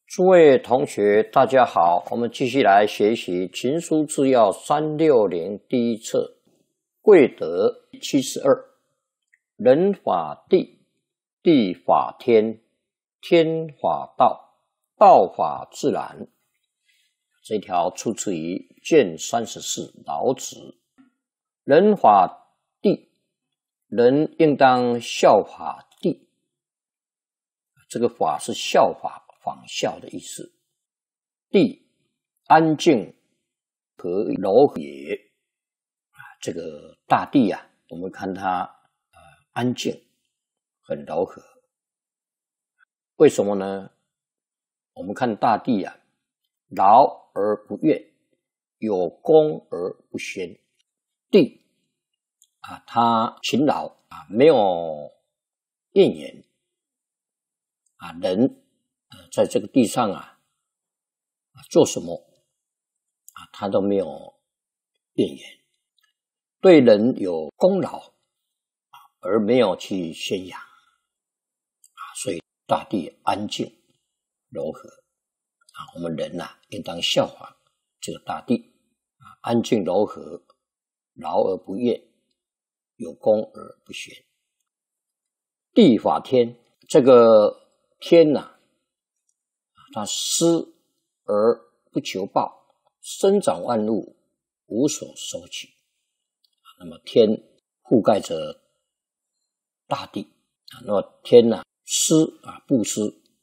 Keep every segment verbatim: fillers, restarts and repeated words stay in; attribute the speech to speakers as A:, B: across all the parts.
A: 诸位同学，大家好，我们继续来学习《群书治要》三六零第一册，贵德七十二，人法地，地法天，天法道，道法自然。这条出自于卷三十四老子。人法地，人应当效法地。这个法是效法。仿效的意思。地安静和柔和也啊，这个大地啊，我们看它呃安静，很柔和。为什么呢？我们看大地啊，劳而不怨，有功而不宣。地啊，它勤劳啊，没有怨言啊，人。在这个地上啊，做什么啊，他都没有怨言，对人有功劳而没有去宣扬啊，所以大地安静柔和啊，我们人呐、啊，应当效法这个大地啊，安静柔和，劳而不怨，有功而不宣。地法天，这个天呐、啊。他施而不求报，生长万物，无所收取。那么天覆盖着大地，那么天呢、啊，施啊布施，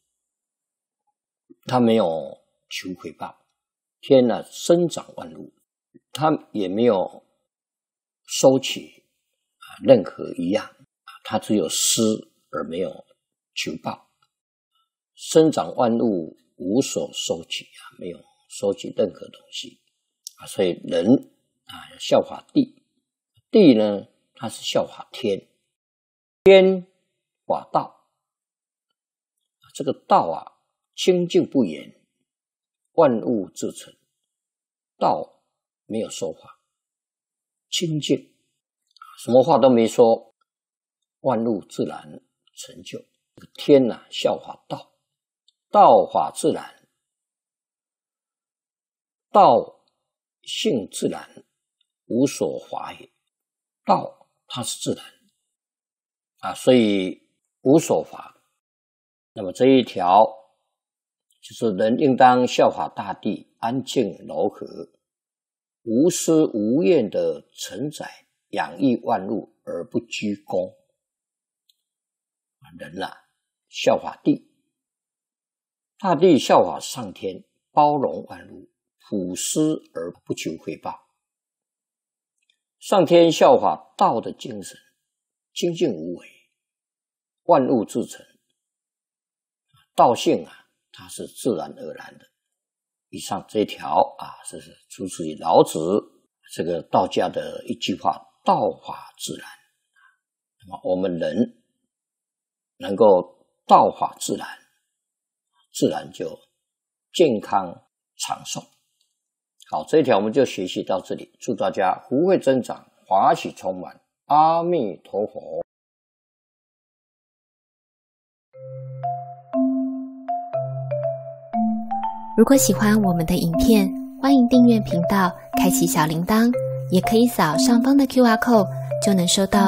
A: 他没有求回报。天呢、啊、生长万物，他也没有收取啊任何一样，他只有施而没有求报。生长万物，无所收取啊，没有收取任何东西啊，所以人啊要效法地，地呢它是效法天，天法道，这个道啊清净不言，万物自成，道没有说法，清净，什么话都没说，万物自然成就。天啊效法道。道法自然，道性自然，无所法也。道它是自然啊，所以无所法。那么这一条就是人应当效法大地，安静柔和，无私无怨的承载养育万物而不居功。人啊，效法地。大地效法上天，包容万物，普施而不求回报。上天效法道的精神，清净无为，万物自成。道性啊，它是自然而然的。以上这一条啊，这是出自于老子这个道家的一句话：道法自然。那么我们人能够道法自然，自然就健康长寿。好，这一条我们就学习到这里，祝大家福慧增长，法喜充满，阿弥陀佛。
B: 如果喜欢我们的影片，欢迎订阅频道，开启小铃铛，也可以扫上方的 Q R code，就能收到